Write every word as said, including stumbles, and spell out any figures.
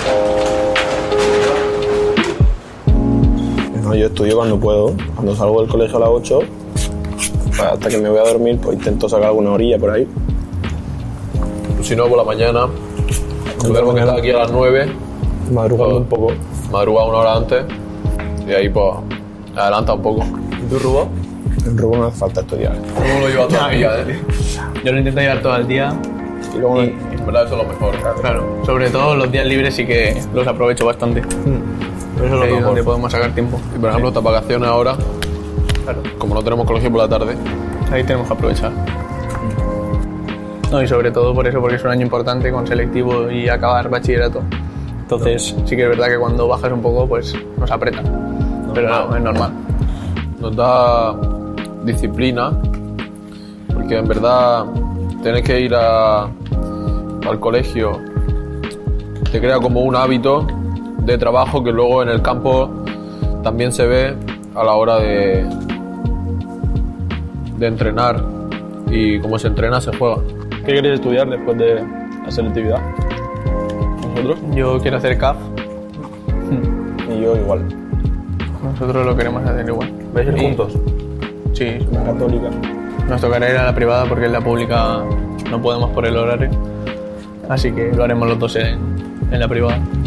No, yo estudio cuando puedo. Cuando salgo del colegio a las ocho, pues hasta que me voy a dormir, pues intento sacar alguna orilla por ahí. Si no, por la mañana, el verbo que está aquí a las nueve, madrugando pues, un poco. Madruga una hora antes y ahí pues adelanta un poco. ¿Y tú, Rubó? En Rubó no hace falta estudiar. Rubó lo lleva todo el día, ¿eh? Yo lo intento llevar todo el día. Y luego Y, En verdad eso es lo mejor. claro, sobre todo los días libres sí que los aprovecho bastante. Eso es lo Ahí es mejor. donde podemos sacar tiempo. Y por ejemplo, estas vacaciones ahora, Claro, como no tenemos colegio por la tarde, ahí tenemos que aprovechar. No, y sobre todo por eso, porque es un año importante con selectivo y acabar bachillerato. Entonces, sí que es verdad que cuando bajas un poco, pues nos aprieta. Pero no, es normal. nos da disciplina, porque en verdad tener que ir a, al colegio te crea como un hábito de trabajo que luego en el campo también se ve a la hora de, de entrenar, y como se entrena se juega. ¿Qué queréis estudiar después de la selectividad? ¿Vosotros? Yo quiero hacer C A F. Y yo igual. Nosotros lo queremos hacer igual. ¿Vais a ir Y- juntos? Sí, La católica. nos tocará ir a la privada porque en la pública no podemos por el horario. Así que lo haremos los dos en, en la privada.